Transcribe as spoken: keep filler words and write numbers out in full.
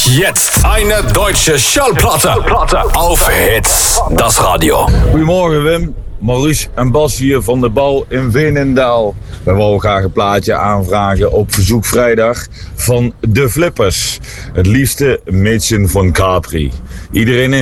Jetzt eine deutsche Schallplatte auf Hits, das Radio. Goedemorgen Wim, Marlies en Bas hier van de Bal in Veenendaal. We willen graag een plaatje aanvragen op verzoek vrijdag van de Flippers. Het liefste Mädchen van Capri. Iedereen